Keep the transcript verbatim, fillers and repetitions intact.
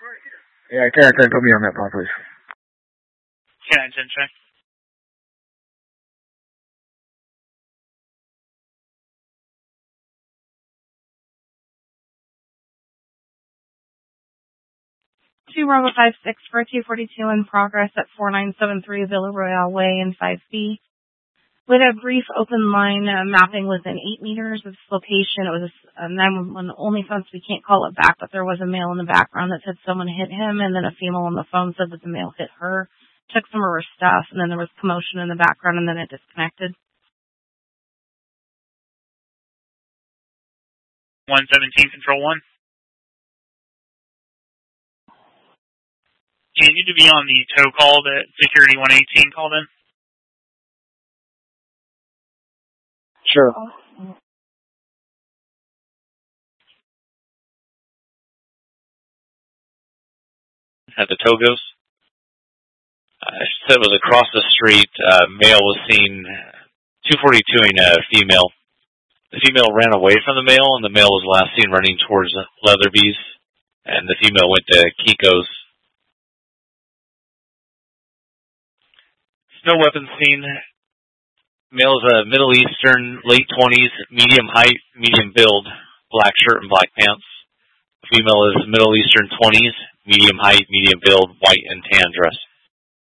Yeah, ten ten, put me on that pod, please. ten ten, check. two Bravo five six for two forty-two in progress at four nine seven three Villa Royale Way in five B. With a brief open line uh, mapping within eight meters of this location, it was a nine one one only phone, so we can't call it back, but there was a male in the background that said someone hit him, and then a female on the phone said that the male hit her, took some of her stuff, and then there was commotion in the background, and then it disconnected. one seventeen, control one. Do you need to be on the tow call that security one eighteen called in? Sure. At the Togos. Uh, she said it was across the street. Uh, male was seen two forty-two-ing a female. The female ran away from the male, and the male was last seen running towards Leatherby's, and the female went to Kiko's. No weapons seen. Male is a Middle Eastern, late twenties, medium height, medium build, black shirt and black pants. Female is Middle Eastern twenties, medium height, medium build, white and tan dress.